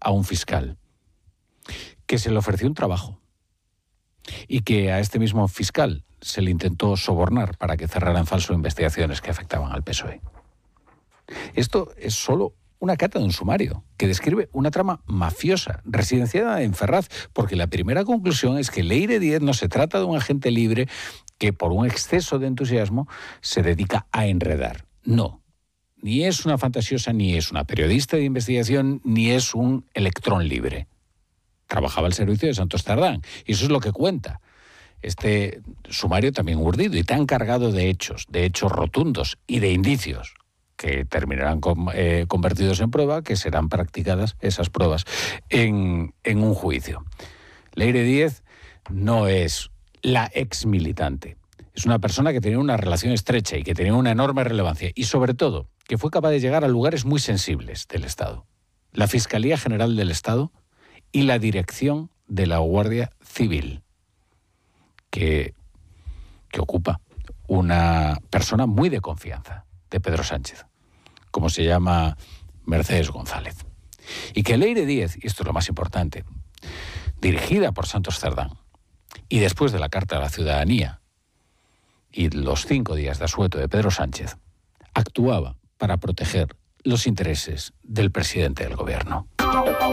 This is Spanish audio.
a un fiscal, que se le ofreció un trabajo y que a este mismo fiscal se le intentó sobornar para que cerrara en falso investigaciones que afectaban al PSOE. Esto es solo una cata de un sumario que describe una trama mafiosa residenciada en Ferraz, porque la primera conclusión es que Leire Díez no se trata de un agente libre que por un exceso de entusiasmo se dedica a enredar. No, ni es una fantasiosa, ni es una periodista de investigación, ni es un electrón libre. Trabajaba al servicio de Santos Cerdán, y eso es lo que cuenta este sumario también urdido y tan cargado de hechos rotundos y de indicios que terminarán convertidos en prueba, que serán practicadas esas pruebas en un juicio. Leire Díez no es la ex militante, es una persona que tenía una relación estrecha y que tenía una enorme relevancia, y sobre todo que fue capaz de llegar a lugares muy sensibles del Estado. La Fiscalía General del Estado y la dirección de la Guardia Civil, que ocupa una persona muy de confianza de Pedro Sánchez, como se llama Mercedes González. Y que Leire Díez, y esto es lo más importante, dirigida por Santos Cerdán, y después de la Carta a la Ciudadanía y los 5 días de asueto de Pedro Sánchez, actuaba para proteger los intereses del presidente del gobierno.